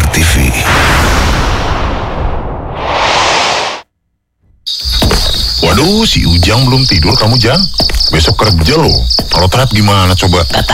TV. Waduh, si Ujang belum tidur kamu, Jang. Besok kerja loh. Kalau telat gimana coba? Kata